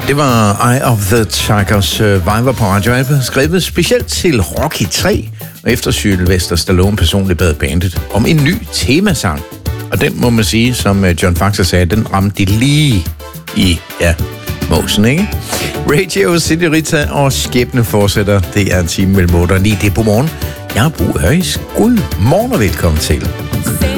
Det var Eye of the Tigers Viper på Radio Alba, skrevet specielt til Rocky 3, og efter Sylvester Stallone personligt bad bandet om en ny temasang. Og den må man sige, som John Faxer sagde, den ramte de lige i, måsen, ikke? Radio City Rita og Skæbne fortsætter. Det er en time mellem 8 og 9. Det er på morgen. Jeg er Bo Højs. God morgen og velkommen til.